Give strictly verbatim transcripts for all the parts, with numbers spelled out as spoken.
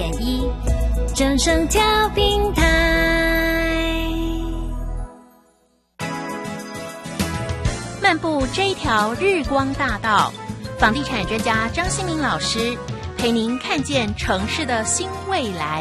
点一，正声调频台。漫步这一条日光大道，房地产专家张新民老师陪您看见城市的新未来。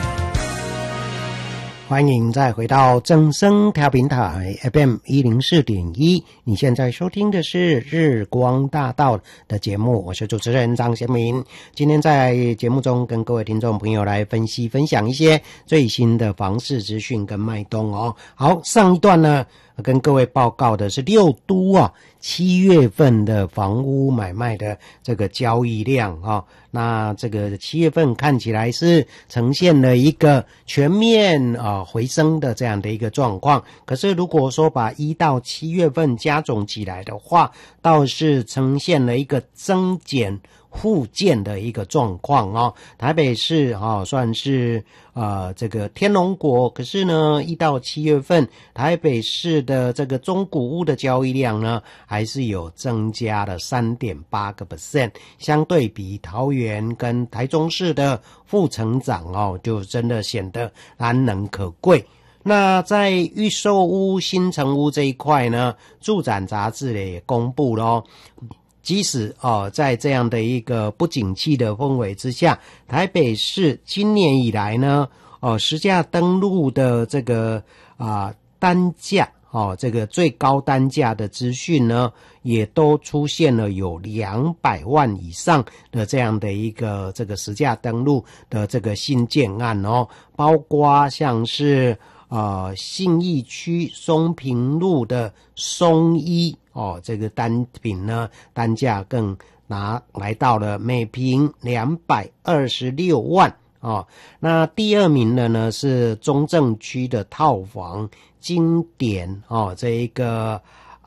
欢迎再回到正声调频台 F M 一零四点一，你现在收听的是日光大道的节目，我是主持人张贤民。今天在节目中跟各位听众朋友来分析分享一些最新的房市资讯跟脉动哦。好，上一段呢跟各位报告的是六都啊七月份的房屋买卖的这个交易量啊、哦，那这个七月份看起来是呈现了一个全面啊、呃、回升的这样的一个状况。可是如果说把一到七月份加总起来的话，倒是呈现了一个增减互见的一个状况哦。台北市啊、哦、算是呃这个天龙国，可是呢一到七月份台北市的这个中古屋的交易量呢还是有增加了 三点八个百分点， 相对比桃园跟台中市的负成长哦，就真的显得难能可贵。那在预售屋新成屋这一块呢，住展杂志也公布了哦，即使哦，在这样的一个不景气的氛围之下，台北市今年以来呢，哦，实价登录的这个啊、呃、单价哦，这个最高单价的资讯呢，也都出现了有两百万以上的这样的一个这个实价登录的这个新建案哦，包括像是呃信义区松平路的松一哦，这个单品呢单价更拿来到了每平两百二十六万哦。那第二名的呢是中正区的套房经典哦，这一个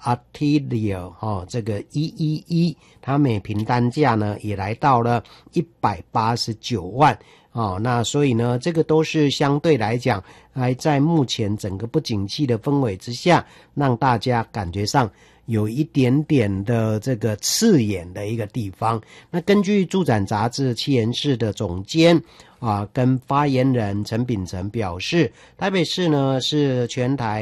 Atelier 哦，这个一一一，它每平单价呢也来到了一百八十九万。哦，那所以呢，这个都是相对来讲，还在目前整个不景气的氛围之下，让大家感觉上有一点点的这个刺眼的一个地方。那根据住展杂志企研室的总监啊跟发言人陈秉成表示，台北市呢是全台